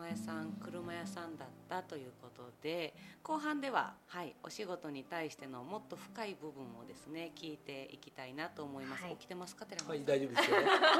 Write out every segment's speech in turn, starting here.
前さん車屋さんだったということで、後半では、お仕事に対してのもっと深い部分をですね聞いていきたいなと思います。起きてますか、寺間さん。 はい、大丈夫ですよ。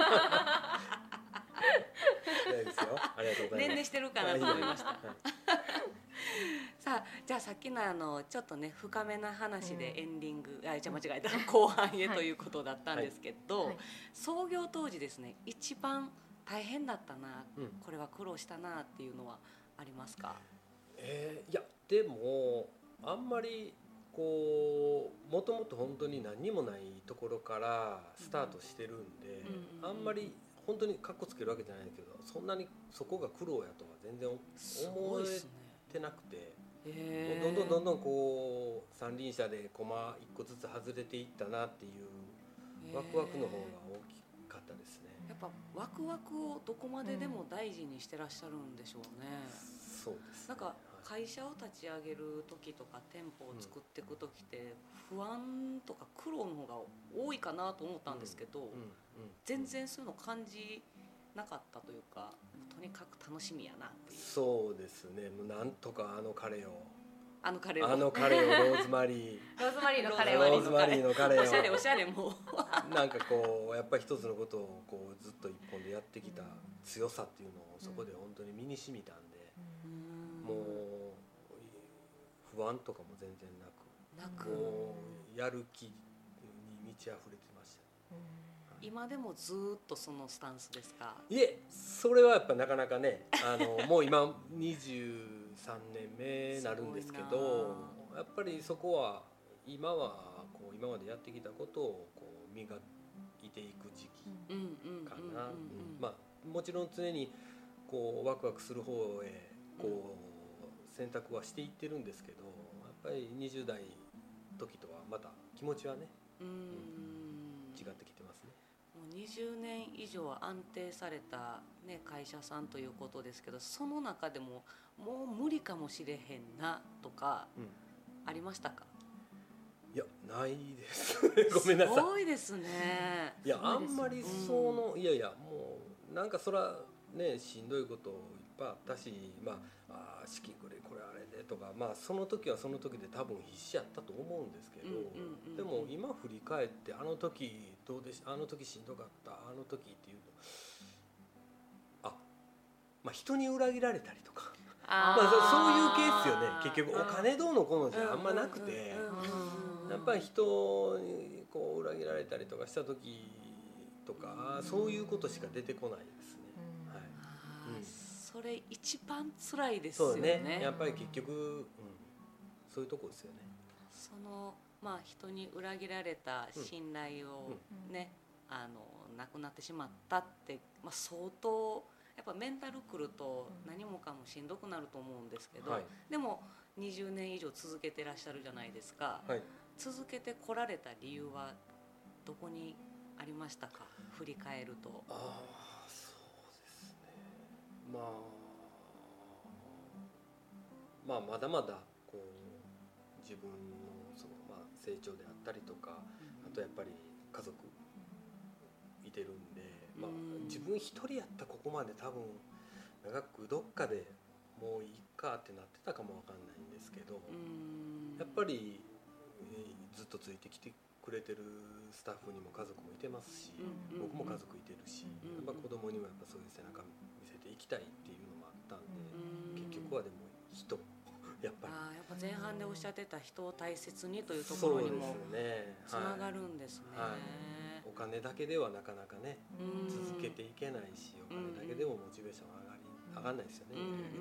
大丈夫ですよ。ありがとうございます。 年齢してるかなと思いました。 はい、 さあ、じゃあさっきのちょっとね深めな話でエンディング、じゃあ間違えた、後半へということだったんですけど、創業当時ですね、一番大変だったな、これは苦労したなっていうのはありますか？ いやでもあんまりこうもともと本当に何にもないところからスタートしてるんで、あんまり本当にカッコつけるわけじゃないけど、そんなにそこが苦労やとは全然思えてなくて、どんどんこう三輪車でコマ一個ずつ外れていったなっていうワクワクの方が大きかったですね。 やっぱワクワクをどこまででも大事にしてらっしゃるんでしょうね。 そうですね。 なんか会社を立ち上げる時とか店舗を作っていく時って不安とか苦労の方が多いかなと思ったんですけど、全然そういうの感じなかったというか、とにかく楽しみやなっていう。 そうですね。もうなんとかあのカレーをローズマリーローズマリーのカレーをおしゃれおしゃれ、もうなんかこうやっぱり一つのことをこうずっと一本でやってきた強さっていうのをそこで本当に身に染みたんで、もう不安とかも全然なくもうやる気に満ち溢れてました。 今でもずっとそのスタンスですか？ いえ、それはやっぱなかなかね、もう今23年目になるんですけど、やっぱりそこは今はこう今までやってきたことをこう磨いていく時期かな。まあもちろん常にこうワクワクする方へこう選択はしていってるんですけど、やっぱり20代時とはまた気持ちはね、違ってきてますね。 もう20年以上安定された、会社さんということですけど、その中でももう無理かもしれへんなとかありましたか？ いや、ないですごめんなさい。 すごいですね。 いや、あんまりいやいや、もうなんかそらね、しんどいこといっぱいあったし、資金これあれでとか、その時はその時で多分必死やったと思うんですけど、でも今振り返ってあの時どうでした、あの時しんどかった、あの時っていうと、人に裏切られたりとか、そういうケースよね。結局お金どうのこうのじゃあんまなくて、やっぱり人にこう裏切られたりとかした時とか、そういうことしか出てこないですね。 それ一番辛いですよね。 そうね、やっぱり結局、そういうとこですよね。 その人に裏切られた信頼をね、なくなってしまったって、相当やっぱメンタルくると何もかもしんどくなると思うんですけど、でも20年以上続けてらっしゃるじゃないですか。続けてこられた理由はどこにありましたか？振り返ると。 そうですね。まだまだこう自分の成長であったりとか、あとやっぱり家族いてるんで、自分一人やったここまで多分長くどっかでもういいかってなってたかもわかんないんですけど、やっぱりずっとついてきてくれてるスタッフにも家族もいてますし、僕も家族いてるし、やっぱ子供にもやっぱそういう背中見せていきたいっていうのもあったんで、結局はでも人やっぱりやっぱ前半でおっしゃってた人を大切にというところにもつながるんですね。 お金だけではなかなかね続けていけないし、お金だけでもモチベーション上がんないですよね。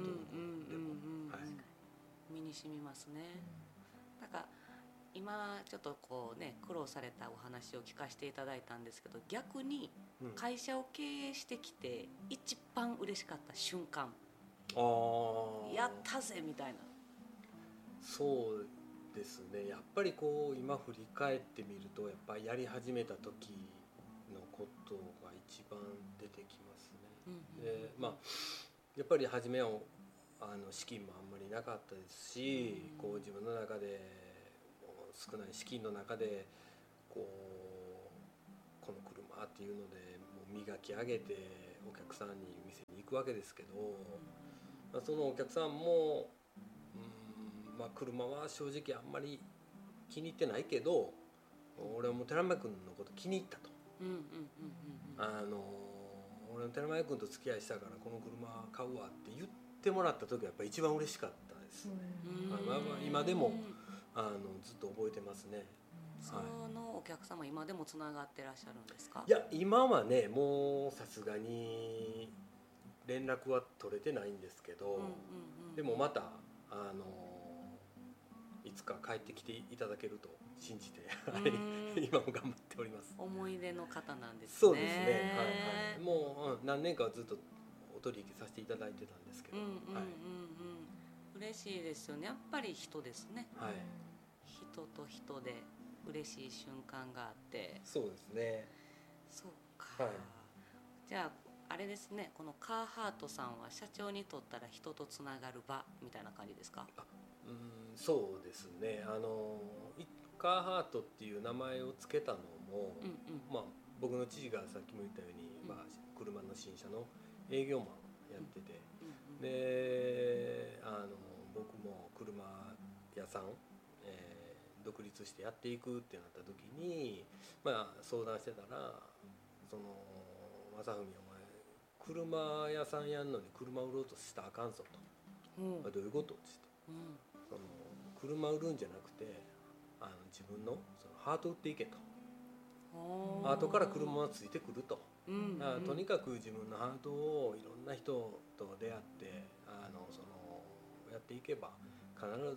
身に染みますね。だから今ちょっとこうね苦労されたお話を聞かせていただいたんですけど、逆に会社を経営してきて一番嬉しかった瞬間、やったぜみたいな。 そうですね。やっぱりこう今振り返ってみると、やっぱりやり始めた時のことが一番出てきますね。でやっぱり初めは資金もあんまりなかったですし、こう自分の中で少ない資金の中でこの車っていうのでもう磨き上げてお客さんに店に行くわけですけど、 そのお客さんも、車は正直あんまり気に入ってないけど、俺はもう寺前君のこと気に入ったと、俺の寺前君と付き合いしたからこの車買うわって言ってもらった時はやっぱり一番嬉しかったです。今でもずっと覚えてますね。 そのお客様今でもつながってらっしゃるんですか？ いや今はねもうさすがに連絡は取れてないんですけど、でもまたいつか帰ってきていただけると信じて今も頑張っております。 思い出の方なんですね。 そうですね、はいはい、もう、何年かはずっとお取引させていただいてたんですけど、 嬉しいですよね。やっぱり人ですね、 はい、 人と人で嬉しい瞬間があって。 そうですね。 そうか、 はい、 じゃああれですね、このカーハートさんは社長にとったら人とつながる場みたいな感じですか？ そうですね。カーハートっていう名前を付けたのも、僕の父がさっきも言ったように、車の新車の営業マンやってて、で僕も車屋さん、独立してやっていくってなった時に、相談してたらその正文お前車屋さんやんのに車売ろうとしたらあかんぞと、どういうことって言って、その車売るんじゃなくて自分のそのハート売っていけと、後から車はついてくると、とにかく自分のハートをいろんな人と出会ってやっていけば必ず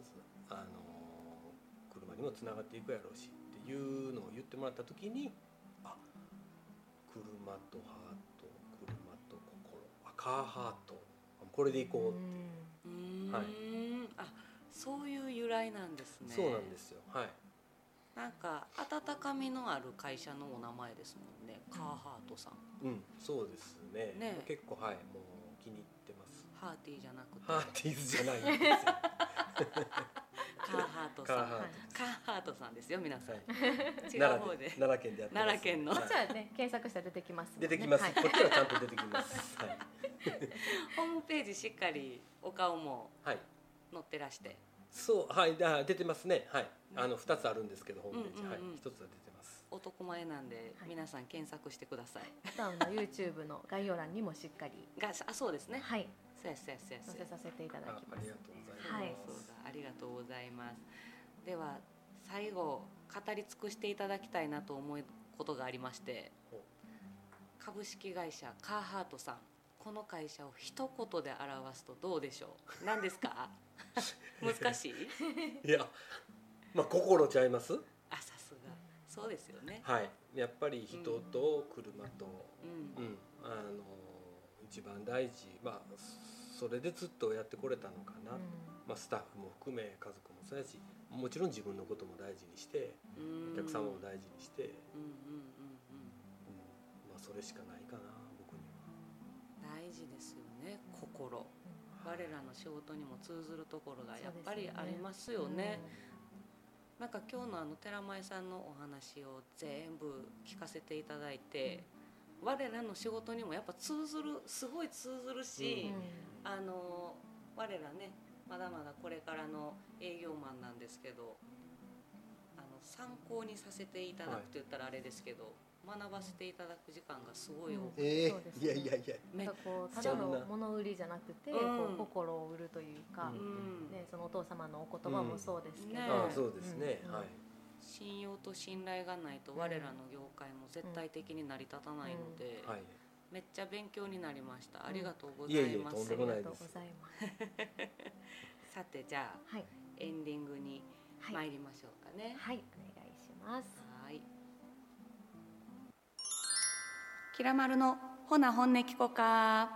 車にもつながっていくやろうしっていうのを言ってもらった時に、車とハート、車と心、カーハート、これでいこうっていう、 そういう由来なんですね。 そうなんですよ。はい。 なんか温かみのある会社のお名前ですもんね、カーハートさん。 そうですね。結構もう気に入ってます。 ハーティーじゃなくて。 ハーティーズじゃないんですよ。 カーハートさん。カーハートさんですよ皆さん。違う方で。 奈良県でやってます。 奈良県の。 こっちはね検索したら出てきます。 出てきます。こっちはちゃんと出てきます。 ホームページしっかりお顔も載ってらして。 そう、出てますね。はい。2つあるんですけどホームページ、1つは出てます。 男前なんで皆さん検索してください。 普段の YouTube の概要欄にもしっかりそうですね。 はい。 そうや載せさせていただきます。 ありがとうございます。 はい。ありがとうございます。では最後語り尽くしていただきたいなと思うことがありまして、株式会社カーハートさん、この会社を一言で表すとどうでしょう？何ですか？難しい？ いや、心ちゃいます？ さすが。そうですよね。 はい。やっぱり人と車と、一番大事。それでずっとやってこれたのかな。スタッフも含め家族もそうやし、もちろん自分のことも大事にして、お客様も大事にして、それしかないかな、僕には。 大事ですよね、心。我らの仕事にも通ずるところがやっぱりありますよね。なんか今日の寺前さんのお話を全部聞かせていただいて、我らの仕事にもやっぱすごい通ずるし、我らねまだまだこれからの営業マンなんですけど、参考にさせていただくと言ったらあれですけど、学ばせていただく時間がすごい多くて、 いやただの物売りじゃなくて、心を売るというか、そのお父様のお言葉もそうですけど、 そうですね。 信用と信頼がないと我らの業界も絶対的に成り立たないので、めっちゃ勉強になりました。ありがとうございます。 とんでもないです。 さてじゃあ、エンディングに参りましょうかね。 はい、お願いします。 キラマルのほな本音聞こか。